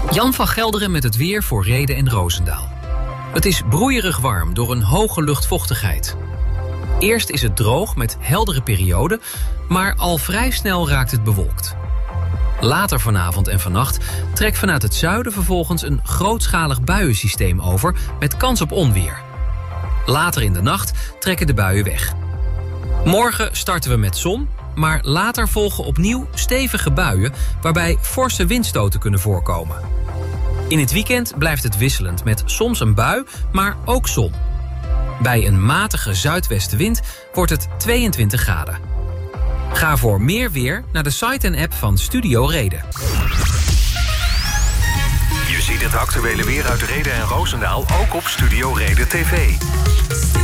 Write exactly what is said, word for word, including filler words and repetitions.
Jan van Gelderen met het weer voor Rheden en Roosendaal. Het is broeierig warm door een hoge luchtvochtigheid. Eerst is het droog met heldere perioden, maar al vrij snel raakt het bewolkt. Later vanavond en vannacht trekt vanuit het zuiden vervolgens een grootschalig buiensysteem over met kans op onweer. Later in de nacht trekken de buien weg. Morgen starten we met zon, maar later volgen opnieuw stevige buien waarbij forse windstoten kunnen voorkomen. In het weekend blijft het wisselend met soms een bui, maar ook zon. Bij een matige zuidwestenwind wordt het tweeëntwintig graden. Ga voor meer weer naar de site en app van Studio Reden. Je ziet het actuele weer uit Rheden en Roosendaal ook op Studio Reden T V.